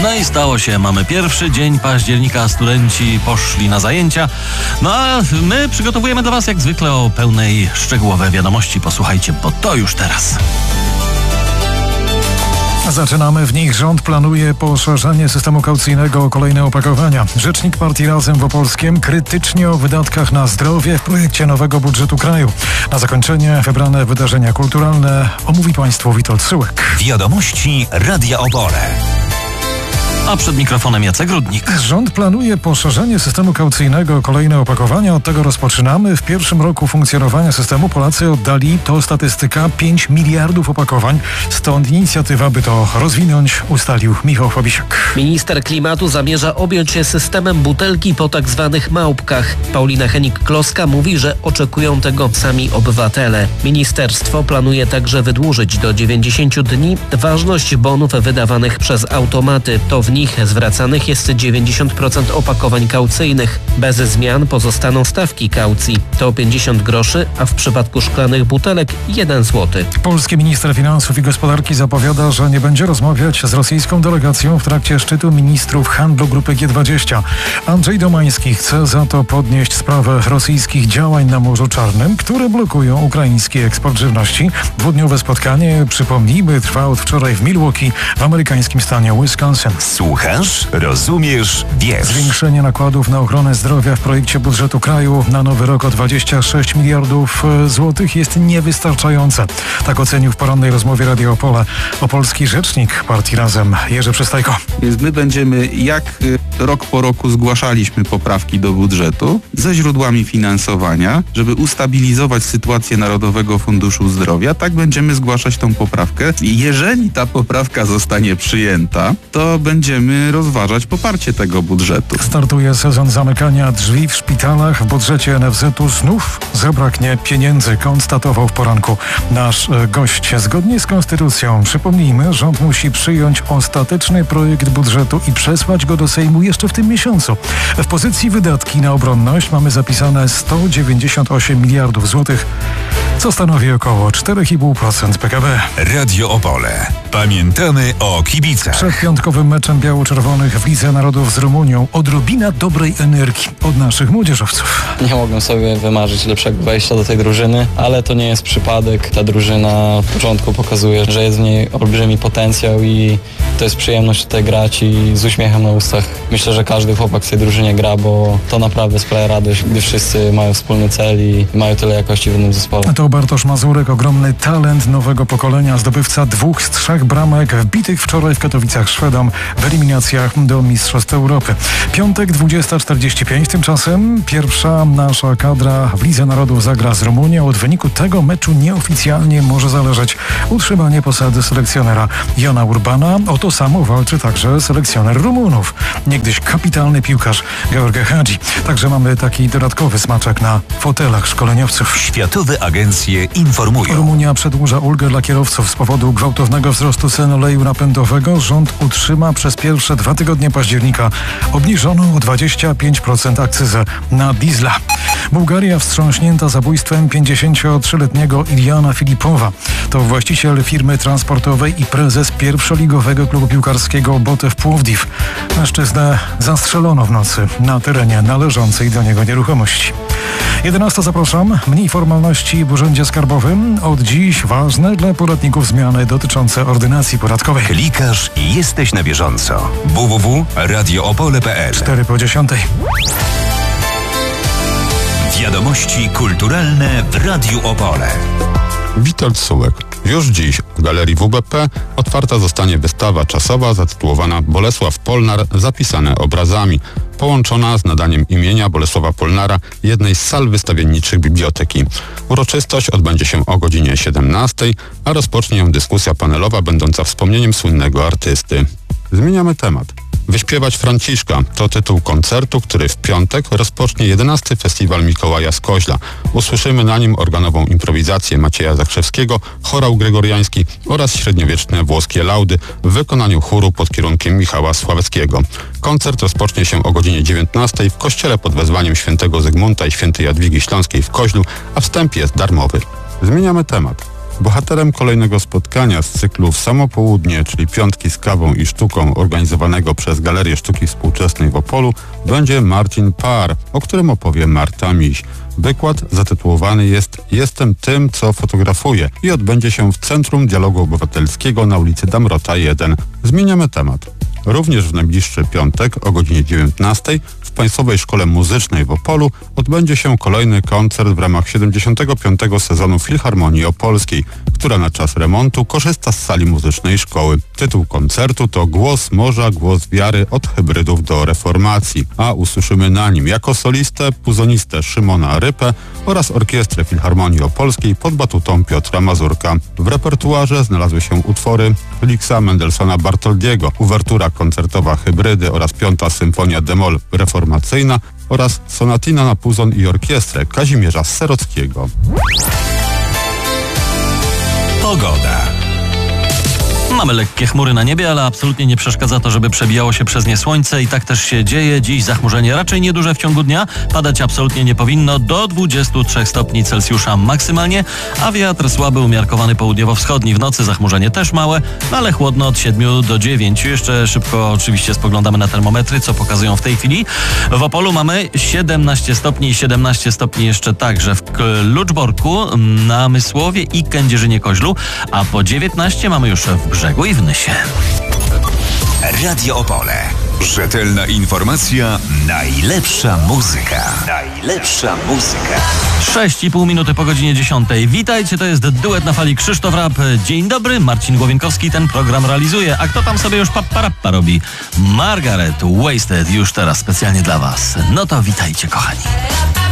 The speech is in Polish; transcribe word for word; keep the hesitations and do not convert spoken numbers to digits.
No i stało się, mamy pierwszy dzień października, studenci poszli na zajęcia. No a my przygotowujemy dla Was jak zwykle o pełnej szczegółowe wiadomości. Posłuchajcie, bo to już teraz. Zaczynamy w nich. Rząd planuje poszerzenie systemu kaucyjnego o kolejne opakowania. Rzecznik partii Razem w Opolskiem krytycznie o wydatkach na zdrowie w projekcie nowego budżetu kraju. Na zakończenie wybrane wydarzenia kulturalne omówi Państwu Witold Syłek. Wiadomości Radia Opole. A przed mikrofonem Jacek Rudnik. Rząd planuje poszerzenie systemu kaucyjnego o kolejne opakowania. Od tego rozpoczynamy. W pierwszym roku funkcjonowania systemu Polacy oddali, to statystyka, pięć miliardów opakowań. Stąd inicjatywa, by to rozwinąć, ustalił Michał Fabisiak. Minister klimatu zamierza objąć się systemem butelki po tak zwanych małpkach. Paulina Henik-Kloska mówi, że oczekują tego sami obywatele. Ministerstwo planuje także wydłużyć do dziewięćdziesięciu dni ważność bonów wydawanych przez automaty. To w W nich zwracanych jest dziewięćdziesiąt procent opakowań kaucyjnych. Bez zmian pozostaną stawki kaucji. To pięćdziesiąt groszy, a w przypadku szklanych butelek jeden złoty. Polski minister finansów i gospodarki zapowiada, że nie będzie rozmawiać z rosyjską delegacją w trakcie szczytu ministrów handlu grupy G dwadzieścia. Andrzej Domański chce za to podnieść sprawę rosyjskich działań na Morzu Czarnym, które blokują ukraiński eksport żywności. Dwudniowe spotkanie, przypomnijmy, trwa od wczoraj w Milwaukee w amerykańskim stanie Wisconsin. Słuchasz, rozumiesz, wiesz. Zwiększenie nakładów na ochronę zdrowia w projekcie budżetu kraju na nowy rok o dwadzieścia sześć miliardów złotych jest niewystarczające. Tak ocenił w porannej rozmowie Radio Opole opolski rzecznik partii Razem Jerzy Przystajko. Więc my będziemy, jak rok po roku zgłaszaliśmy poprawki do budżetu ze źródłami finansowania, żeby ustabilizować sytuację Narodowego Funduszu Zdrowia, tak będziemy zgłaszać tą poprawkę. Jeżeli ta poprawka zostanie przyjęta, to będziemy rozważać poparcie tego budżetu. Startuje sezon zamykania drzwi w szpitalach. W budżecie N F Z-u znów zabraknie pieniędzy, konstatował w poranku nasz gość. Zgodnie z konstytucją, przypomnijmy, rząd musi przyjąć ostateczny projekt budżetu i przesłać go do Sejmu jeszcze w tym miesiącu. W pozycji wydatki na obronność mamy zapisane sto dziewięćdziesiąt osiem miliardów złotych, co stanowi około cztery i pół procent P K B. Radio Opole. Pamiętamy o kibicach. Przed piątkowym meczem biało-czerwonych w Lidze Narodów z Rumunią odrobina dobrej energii od naszych młodzieżowców. Nie mogłem sobie wymarzyć lepszego wejścia do tej drużyny, ale to nie jest przypadek. Ta drużyna od początku pokazuje, że jest w niej olbrzymi potencjał i to jest przyjemność tutaj grać i z uśmiechem na ustach. Myślę, że każdy chłopak w tej drużynie gra, bo to naprawdę sprawia radość, gdy wszyscy mają wspólny cel i mają tyle jakości w jednym zespole. To Bartosz Mazurek, ogromny talent nowego pokolenia, zdobywca dwóch z trzech bramek wbitych wczoraj w Katowicach Szwedom w eliminacjach do Mistrzostw Europy. Piątek, dwudziesta czterdzieści pięć. Tymczasem pierwsza nasza kadra w Lidze Narodów zagra z Rumunią. Od wyniku tego meczu nieoficjalnie może zależeć utrzymanie posady selekcjonera Jana Urbana. O to samo walczy także selekcjoner Rumunów. Niegdyś kapitalny piłkarz George Hagi. Także mamy taki dodatkowy smaczek na fotelach szkoleniowców. Światowe agencje informują. Rumunia przedłuża ulgę dla kierowców z powodu gwałtownego wzrostu cen oleju napędowego. Rząd utrzyma przez pierwsze dwa tygodnie października obniżoną o dwadzieścia pięć procent akcyzę na diesla. Bułgaria wstrząśnięta zabójstwem pięćdziesięciotrzyletniego Iliana Filipowa. To właściciel firmy transportowej i prezes pierwszoligowego klubu piłkarskiego Botew Płowdiw. Mężczyznę zastrzelono w nocy na terenie należącej do niego nieruchomości. jedenasta zapraszam. Mniej formalności w Urzędzie Skarbowym. Od dziś ważne dla podatników zmiany dotyczące ordynacji podatkowej. Klikasz i jesteś na bieżąco. w w w kropka radio opole kropka p l. cztery po dziesiątej. Wiadomości kulturalne w Radiu Opole. Witold Syłek. Już dziś w Galerii W B P otwarta zostanie wystawa czasowa zatytułowana Bolesław Polnar zapisane obrazami, połączona z nadaniem imienia Bolesława Polnara jednej z sal wystawienniczych biblioteki. Uroczystość odbędzie się o godzinie siedemnastej, a rozpocznie ją dyskusja panelowa będąca wspomnieniem słynnego artysty. Zmieniamy temat. Wyśpiewać Franciszka to tytuł koncertu, który w piątek rozpocznie jedenasty Festiwal Mikołaja z Koźla. Usłyszymy na nim organową improwizację Macieja Zakrzewskiego, chorał gregoriański oraz średniowieczne włoskie laudy w wykonaniu chóru pod kierunkiem Michała Sławeckiego. Koncert rozpocznie się o godzinie dziewiętnastej w kościele pod wezwaniem świętego Zygmunta i świętej Jadwigi Śląskiej w Koźlu, a wstęp jest darmowy. Zmieniamy temat. Bohaterem kolejnego spotkania z cyklu W samo południe, czyli piątki z kawą i sztuką organizowanego przez Galerię Sztuki Współczesnej w Opolu, będzie Marcin Parr, o którym opowie Marta Miś. Wykład zatytułowany jest Jestem tym, co fotografuję i odbędzie się w Centrum Dialogu Obywatelskiego na ulicy Damrota jeden. Zmieniamy temat. Również w najbliższy piątek o godzinie dziewiętnastej w Państwowej Szkole Muzycznej w Opolu odbędzie się kolejny koncert w ramach siedemdziesiątego piątego sezonu Filharmonii Opolskiej, która na czas remontu korzysta z sali muzycznej szkoły. Tytuł koncertu to Głos Morza, Głos Wiary od hybrydów do reformacji, a usłyszymy na nim jako solistę, puzonistę Szymona Rypę oraz orkiestrę Filharmonii Opolskiej pod batutą Piotra Mazurka. W repertuarze znalazły się utwory Feliksa Mendelssohna Bartoldiego, uwertura koncertowa Hybrydy oraz piąta symfonia d-moll reformacyjna oraz sonatina na puzon i orkiestrę Kazimierza Serockiego. Pogoda. Mamy lekkie chmury na niebie, ale absolutnie nie przeszkadza to, żeby przebijało się przez nie słońce i tak też się dzieje. Dziś zachmurzenie raczej nieduże w ciągu dnia, padać absolutnie nie powinno, do dwudziestu trzech stopni Celsjusza maksymalnie, a wiatr słaby umiarkowany południowo-wschodni. W nocy zachmurzenie też małe, ale chłodno od siedmiu do dziewięciu. Jeszcze szybko oczywiście spoglądamy na termometry, co pokazują w tej chwili. W Opolu mamy siedemnaście stopni, siedemnaście stopni jeszcze także w Kluczborku, Namysłowie i Kędzierzynie-Koźlu, a po dziewiętnaście mamy już w Brzegu i w Nysie. Radio Opole. Rzetelna informacja, najlepsza muzyka. Najlepsza muzyka. sześć i pół minuty po godzinie dziesiątej. Witajcie, to jest duet na fali Krzysztof Rap. Dzień dobry, Marcin Głowienkowski ten program realizuje. A kto tam sobie już paparappa robi? Margaret Wasted już teraz specjalnie dla was. No to witajcie, kochani.